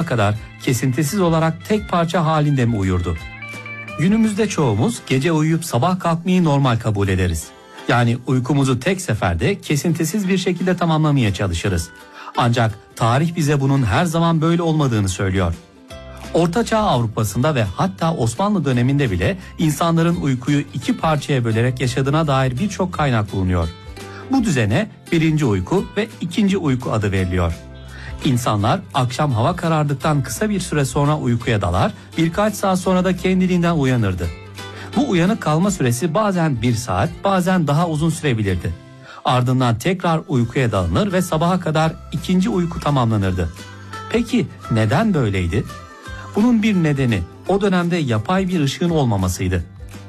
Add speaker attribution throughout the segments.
Speaker 1: kadar kesintisiz olarak tek parça halinde mi uyurdu? Günümüzde çoğumuz gece uyuyup sabah kalkmayı normal kabul ederiz. Yani uykumuzu tek seferde kesintisiz bir şekilde tamamlamaya çalışırız. Ancak tarih bize bunun her zaman böyle olmadığını söylüyor. Orta Çağ Avrupa'sında ve hatta Osmanlı döneminde bile insanların uykuyu iki parçaya bölerek yaşadığına dair birçok kaynak bulunuyor. Bu düzene birinci uyku ve ikinci uyku adı veriliyor. İnsanlar akşam hava karardıktan kısa bir süre sonra uykuya dalar, birkaç saat sonra da kendiliğinden uyanırdı. Bu uyanık kalma süresi bazen 1 saat, bazen daha uzun sürebilirdi. Ardından tekrar uykuya dalınır ve sabaha kadar ikinci uyku tamamlanırdı. Peki neden böyleydi? Bunun bir nedeni o dönemde yapay bir ışığın olmamasıydı.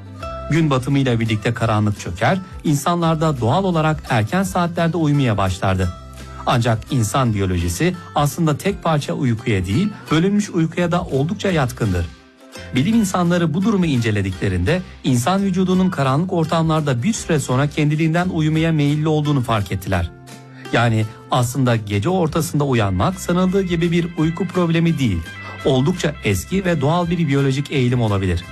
Speaker 1: Gün batımıyla birlikte karanlık çöker, insanlar da doğal olarak erken saatlerde uyumaya başlardı. Ancak insan biyolojisi aslında tek parça uykuya değil, bölünmüş uykuya da oldukça yatkındır. Bilim insanları bu durumu incelediklerinde insan vücudunun karanlık ortamlarda bir süre sonra kendiliğinden uyumaya meyilli olduğunu fark ettiler. Yani aslında gece ortasında uyanmak sanıldığı gibi bir uyku problemi değil, oldukça eski ve doğal bir biyolojik eğilim olabilir.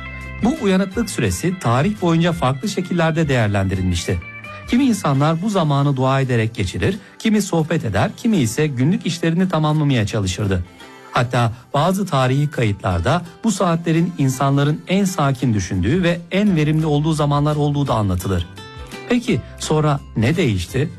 Speaker 1: Bu uyanıklık süresi tarih boyunca farklı şekillerde değerlendirilmişti. Kimi insanlar bu zamanı dua ederek geçirir, kimi sohbet eder, kimi ise günlük işlerini tamamlamaya çalışırdı. Hatta bazı tarihi kayıtlarda bu saatlerin insanların en sakin düşündüğü ve en verimli olduğu zamanlar olduğu da anlatılır. Peki sonra ne değişti?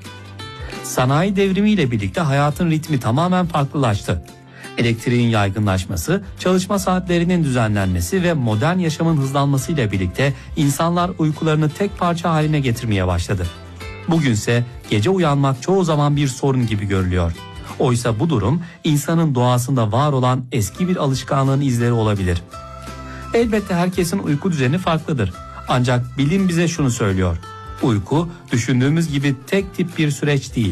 Speaker 1: Sanayi devrimiyle birlikte hayatın ritmi tamamen farklılaştı. Elektriğin yaygınlaşması, çalışma saatlerinin düzenlenmesi ve modern yaşamın hızlanmasıyla birlikte insanlar uykularını tek parça haline getirmeye başladı. Bugünse gece uyanmak çoğu zaman bir sorun gibi görülüyor. Oysa bu durum insanın doğasında var olan eski bir alışkanlığın izleri olabilir. Elbette herkesin uyku düzeni farklıdır. Ancak bilim bize şunu söylüyor: uyku düşündüğümüz gibi tek tip bir süreç değil.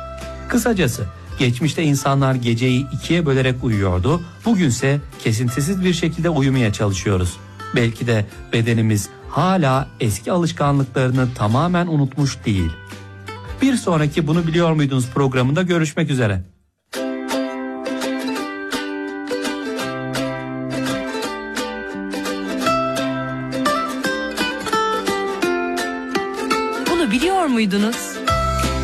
Speaker 1: Kısacası geçmişte insanlar geceyi ikiye bölerek uyuyordu, bugünse kesintisiz bir şekilde uyumaya çalışıyoruz. Belki de bedenimiz hala eski alışkanlıklarını tamamen unutmuş değil. Bir sonraki Bunu Biliyor Muydunuz programında görüşmek üzere.
Speaker 2: Bunu biliyor muydunuz?